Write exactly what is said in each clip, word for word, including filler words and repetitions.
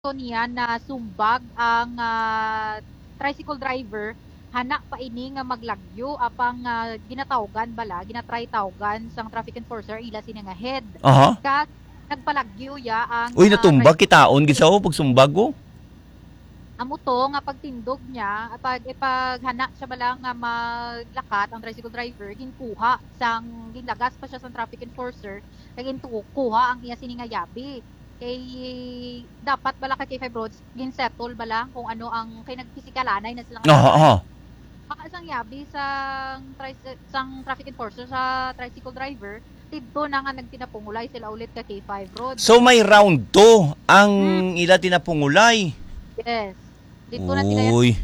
niya na sumbag ang ah, tricycle driver hana pa ini nga maglagyo apang ah, ginatawgan bala ginatry tawgan sang traffic enforcer ila sini nga head Aha. ka nagpalagyo ya ang Uy, ah, natumbag tricycle kitaon gid sa pag sumbag ko. amo to nga pagtindog niya pag ipag hana siya bala nga maglakat ang tricycle driver ginkuha sang ginlagas pa siya sa traffic enforcer kay ginkuha ang iya sini nga yabi kay dapat bala kay K five roads gin-settle bala kung ano ang kay nagpisikalanay na silang Aha, aha. baka sang yabi sang tri- sang traffic enforcer sa tricycle driver dito na nga nagtinapungulay sila ulit ka K five roads. So may round two ang ila tinapungulay. Yes. Dito na sila yan. Uy.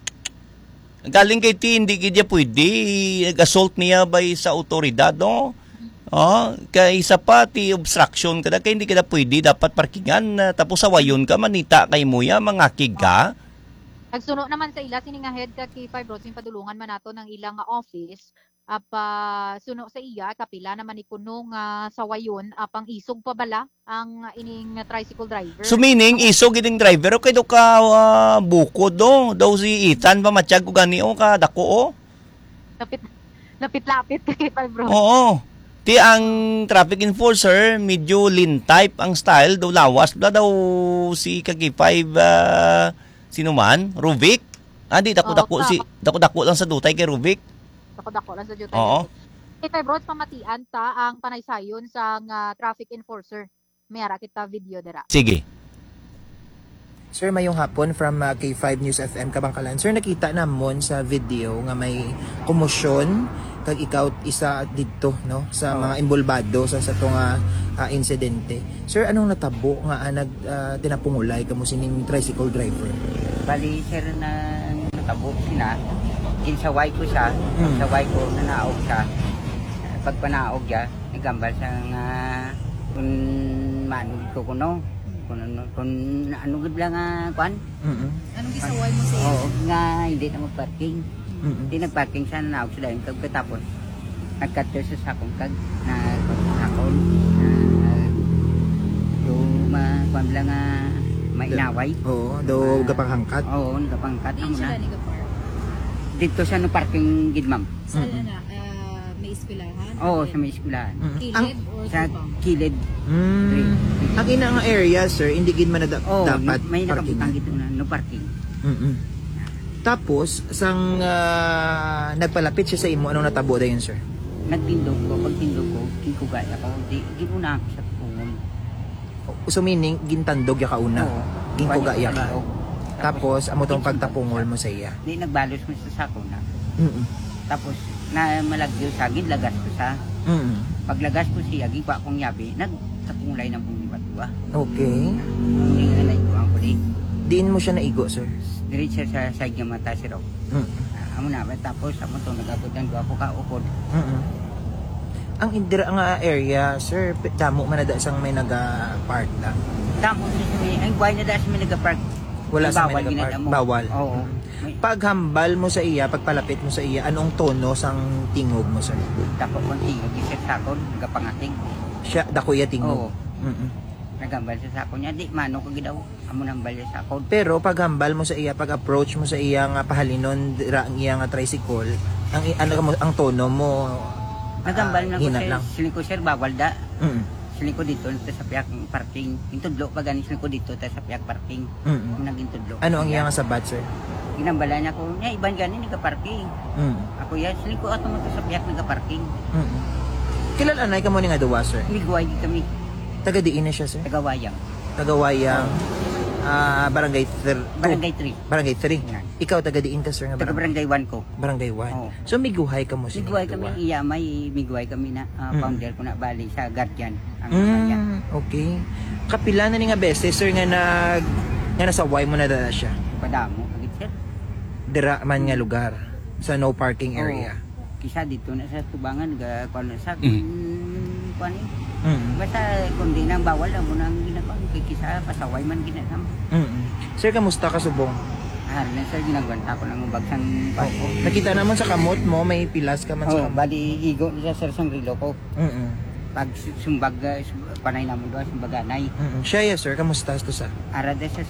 Galing kay T, hindi kaya pwede. Nag-assault niya by sa otoridad, no? Ah, kay isa pa, ti obstruction kada kay hindi kada pwede. Dapat parkingan. Uh, tapos sawayon ka, manita kay mo ya, mangakig ka. Nagsuno naman sa ila sini nga head ka K five roads yung padulungan man nato ng ilang nga office apa suno sa iya kapila naman ni kuno nga sawayon apang isog pa bala ang ining tricycle driver. So meaning, iso giting driver, okay do ka uh, bukod do. Daw si Ethan pa matiyag ko gani o ka dako o. Lapit lapit-lapit ka K five roads. Oo. Ti ang traffic enforcer, medyo lean type ang style, daw lawas. Bla daw si K five, uh, sino man? Rubik? Ah, di, dako-dako Oo, si, dako-dako lang sa dutay kay Rubik. Dako-dako lang sa jutay. Oo. K five roads pamatian ta ang panaysayon sa nga traffic enforcer. Mayara kita video dira. Sige. Sir, mayong hapon from uh, K five News F M Kabangkalan. Sir, nakita namon sa video nga may komosyon kag ikaw isa dito no sa mga involvado sa sa nga uh, insidente. Sir, anong natabo nga uh, nag uh, tinapungulay kamo sining tricycle driver? Bali, sir, na natabo sina. Ginsaway ko siya. Mm. Saway ko, nanaog siya. Pag panaog siya, nagambal siya nga kung manog ko kuno. Kung ano, kung ano gud lang nga kwan. Mm. Anong gisaway mo sa Oo, nga hindi na mag-parking. Mm. Hindi nag-parking siya, nanaog siya dahil pagkatapos. Nagkat-tur siya sa akong kag na sakon. Na do ma kwan lang nga mainaway. Oo, do gapanghangkat. Oo, nagapangkat Di amo siya na. ni park. Dito siya no parking gid ma'am. Sa Mm. na ah, may eskwelahan? Oo, sa may eskwelahan. Mm. Ang Kilid or Sa tubang? kilid. mm, ang ina nga area, sir, hindi gid man na da- Oo, dapat may nakabutang parkingan. dito na no parking. Mm. Tapos sang uh, nagpalapit siya sa imo, anong natabo dayon, sir? Nagtindog ko, pagtindog ko, kikugay ako, di gimuna ako sa tungol. So meaning gintandog ya kauna. Oo. Ginkuga ya ka. Tapos, Tapos amo tong pagtapungol mo sa iya. di nagbalos mo sa sako na. Mm. Tapos na malagyo sa gid lagas ko sa. Mm. Paglagas ko siya, gipa akong yabi, nagtapungulay ng bumibat-ba. Okay. Hindi nga naiguan ko di. Diin mo siya naigo, sir. Diretso sa side ng mata si Rock. Mm. Amo na, tapos amo to nagabot ng duwa ko ka ukod. Mm. Ang indira nga area, sir, pe- damo man na da sang may naga-park na. Tamo sa may, ang buhay na dahil sa may nagka-park. Wala May sa bawal may nag-park. ginadamo. Bawal. Oo. May Paghambal mo sa iya, pagpalapit mo sa iya, anong tono sang tingog mo, sir? tapo konti, gisir sakon, nagapangating. Siya, dakuya tingog. Oo. Mm-mm. Nagambal sa sakon niya, di mano ko gidaw. Amo nang balya sa sakon. Pero paghambal mo sa iya, pag-approach mo sa iya nga pahalinon, dira ang iya nga tricycle, ang i- ano mo, ang tono mo, Nagambal ah, na ko hina sir, lang. siling ko sir, bawal da. Mm. Siling ko dito, ta sa piyak parking. Intudlo pa ganin siling ko dito, ta sa piyak parking. Mm. Naging tudlo. Ano ang iya nga sabat, sir? Ginambala niya ko, niya iban ganin nagka-parking. Mm. Ako yan, siling ko ato mo to sa piyak nagka-parking. Mm. Kilala na ka mo ni nga duwa, sir? Miguay di kami, Taga diin na siya, sir? tagawayang. Tagawayang ah, barangay three. Barangay three. Barangay three. Yan. Ikaw taga diin ka, sir, nga Taga barangay, barangay one ko. barangay one. Oo. So miguhay ka mo sa Miguay duwa. kami, iyamay, miguay kami na ah, Mm. founder ko na bali sa guardian. Ang mm. Mm, okay. Kapila na ni nga beses, sir, nga nag nga nasaway mo na dala siya. Padamo, agit sir. Dira man nga lugar sa no parking area. Oo. Kisa dito na sa tubangan, ga, kung sa, Mm. mm. kuan eh. Mm. Basta kung di nang bawal lang mo nang ginagawa. Kay kisa pasaway man ginagawa. Mm. Sir, kamusta ka subong? Ah, lang sir, ginagwanta ko ng bagsang Oo. Nakita naman sa kamot mo, may pilas ka man sa Oh, kamot. bali igo niya sir sang rilo ko. Mm. pag sumbag uh, panay namon doon sumbaganay Mm-mm. Siya, yes, sir. Kamusta to sa? arada sa